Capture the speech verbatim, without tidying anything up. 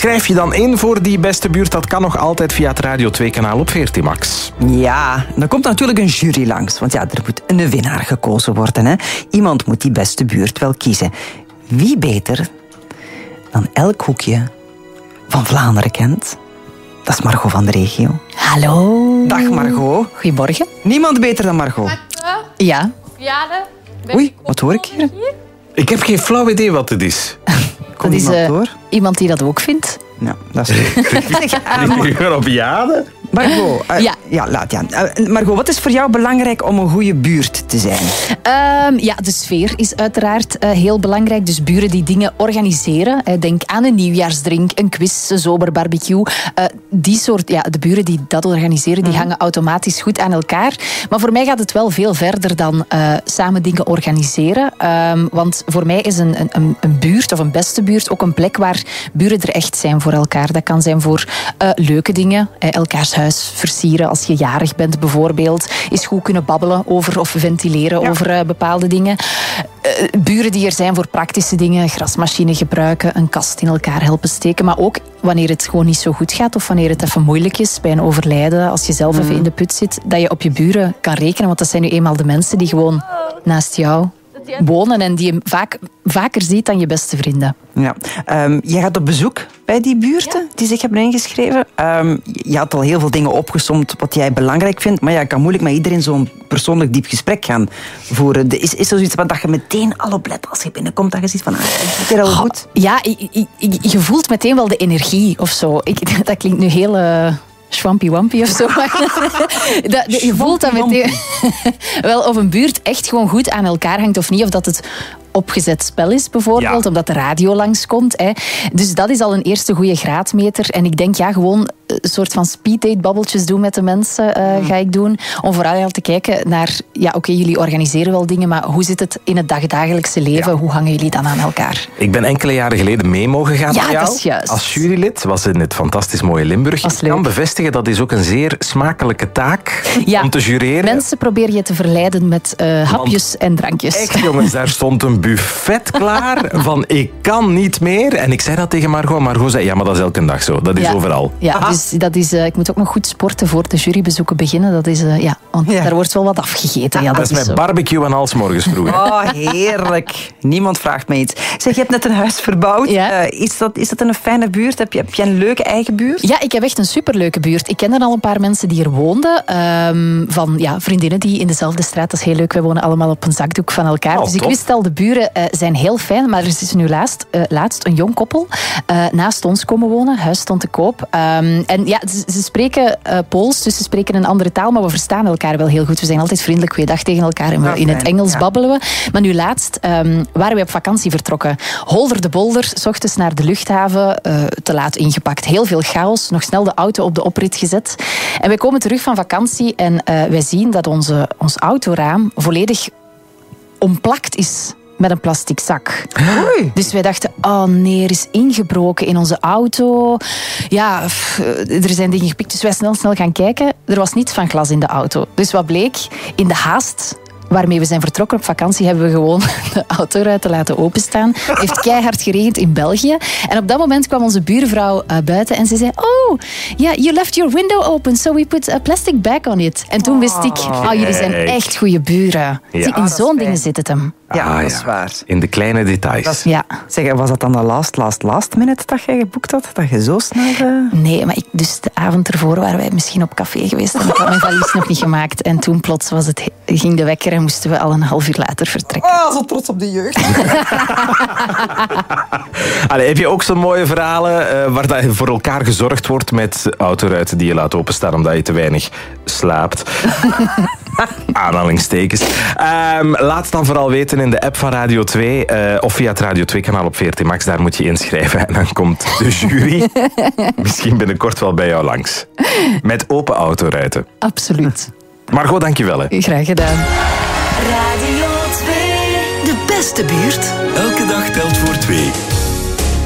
Schrijf je dan in voor die beste buurt. Dat kan nog altijd via het Radio twee kanaal op veertien Max. Ja, dan komt natuurlijk een jury langs. Want ja, er moet een winnaar gekozen worden. Hè. Iemand moet die beste buurt wel kiezen. Wie beter dan elk hoekje van Vlaanderen kent? Dat is Margot van de regio. Hallo. Dag Margot. Goedemorgen. Niemand beter dan Margot. Ja. Viade. Oei, wat hoor ik hier? Ik heb geen flauw idee wat het is. Kom Dat is iemand uh, door? iemand die dat ook vindt. Ja, dat is goed. Ik ben op jade. Margot, uh, Ja. ja, laat ja. Uh, Margot, wat is voor jou belangrijk om een goede buurt te zijn? Um, ja, de sfeer is uiteraard uh, heel belangrijk. Dus buren die dingen organiseren. Uh, denk aan een nieuwjaarsdrink, een quiz, een zomerbarbecue. Uh, die soort, ja, de buren die dat organiseren, die mm. hangen automatisch goed aan elkaar. Maar voor mij gaat het wel veel verder dan uh, samen dingen organiseren. Um, want voor mij is een, een, een buurt of een beste buurt ook een plek waar buren er echt zijn voor elkaar. Dat kan zijn voor uh, leuke dingen, uh, elkaars huis versieren als je jarig bent bijvoorbeeld. Is goed kunnen babbelen over of ventileren ja. over uh, bepaalde dingen. Uh, buren die er zijn voor praktische dingen, grasmachine gebruiken, een kast in elkaar helpen steken. Maar ook wanneer het gewoon niet zo goed gaat of wanneer het even moeilijk is bij een overlijden, als je zelf mm. even in de put zit, dat je op je buren kan rekenen. Want dat zijn nu eenmaal de mensen die gewoon naast jou wonen en die je vaak, vaker ziet dan je beste vrienden. Ja. Um, je gaat op bezoek bij die buurten ja. die zich hebben ingeschreven. Um, je had al heel veel dingen opgesomd wat jij belangrijk vindt, maar ja, je kan moeilijk met iedereen zo'n persoonlijk diep gesprek gaan voeren. De, is, is er zoiets van dat je meteen al oplet als je binnenkomt, dat je ziet van, ah, is het al goed? Ja, je, je, je voelt meteen wel de energie of zo. Ik, dat klinkt nu heel... Uh... Schwampie-wampie of zo. dat, je voelt dat meteen... Wel, of een buurt echt gewoon goed aan elkaar hangt of niet. Of dat het opgezet spel is bijvoorbeeld, ja. omdat de radio langskomt. Hè. Dus dat is al een eerste goede graadmeter. En ik denk, ja, gewoon een soort van speeddate-babbeltjes doen met de mensen uh, mm. ga ik doen. Om vooral te kijken naar, ja, oké, okay, jullie organiseren wel dingen, maar hoe zit het in het dagdagelijkse leven? Ja. Hoe hangen jullie dan aan elkaar? Ik ben enkele jaren geleden mee mogen gaan ja, met jou. Dat is juist. Als jurylid was in het fantastisch mooie Limburg. Ik kan bevestigen, dat is ook een zeer smakelijke taak ja. om te jureren. Mensen proberen je te verleiden met uh, hapjes Want en drankjes. Echt, jongens, daar stond een buffet klaar van ik kan niet meer. En ik zei dat tegen Margot. Margot zei, ja, maar dat is elke dag zo. Dat is ja. overal. Ja, Aha. dus dat is, uh, ik moet ook nog goed sporten voor de jurybezoeken beginnen. Dat is, uh, ja, want ja. daar wordt wel wat afgegeten. Ja, dat, dat is met zo. barbecue en alles morgens vroeg. Oh, heerlijk. Niemand vraagt me iets. Zeg, je hebt net een huis verbouwd. Ja. Uh, is, dat, is dat een fijne buurt? Heb je, heb je een leuke eigen buurt? Ja, ik heb echt een superleuke buurt. Ik ken er al een paar mensen die er woonden. Um, van ja, vriendinnen die in dezelfde straat. Dat is heel leuk. Wij wonen allemaal op een zakdoek van elkaar. Oh, dus ik top. wist al, de buren uh, zijn heel fijn. Maar er is nu laatst, uh, laatst een jong koppel uh, naast ons komen wonen. Huis stond te koop. Um, en ja, ze, ze spreken uh, Pools, dus ze spreken een andere taal. Maar we verstaan elkaar wel heel goed. We zijn altijd vriendelijk. Goeiedag tegen elkaar. En we, okay, in het Engels ja. babbelen we. Maar nu laatst um, waren we op vakantie vertrokken. Holder de bolder, 's ochtends naar de luchthaven. Uh, te laat ingepakt. Heel veel chaos. Nog snel de auto op de oprit gezet. En wij komen terug van vakantie. En uh, wij zien dat onze, ons autoraam volledig omplakt is met een plastic zak. Oei. Dus wij dachten, oh nee, er is ingebroken in onze auto. Ja, pff, er zijn dingen gepikt. Dus wij snel, snel gaan kijken. Er was niets van glas in de auto. Dus wat bleek? In de haast waarmee we zijn vertrokken op vakantie, hebben we gewoon de autoruiten laten openstaan. Het heeft keihard geregend in België. En op dat moment kwam onze buurvrouw uh, buiten en ze zei, oh, yeah, you left your window open, so we put a plastic bag on it. En toen wist ik, oh, jullie zijn echt goede buren. Ja, in zo'n dingen zit het hem. Ja, ah, dat is ja. waar. In de kleine details. Dat is, ja. Zeg, was dat dan de last, last, last minute dat jij geboekt had? Dat je zo snel... Uh... Nee, maar ik, dus de avond ervoor waren wij misschien op café geweest en ik had mijn valies nog niet gemaakt. En toen plots was het, ging de wekker en moesten we al een half uur later vertrekken. Oh, zo trots op de jeugd. Allee, heb je ook zo'n mooie verhalen uh, waar dat voor elkaar gezorgd wordt met autoruiten die je laat openstaan omdat je te weinig slaapt? Aanhalingstekens. Um, laat het dan vooral weten in de app van Radio twee uh, of via het Radio twee kanaal op veertien Max. Daar moet je inschrijven en dan komt de jury misschien binnenkort wel bij jou langs. Met open autoruiten. Absoluut. Margot, dankjewel. Hè. Graag gedaan. Radio twee. De beste buurt. Elke dag telt voor twee.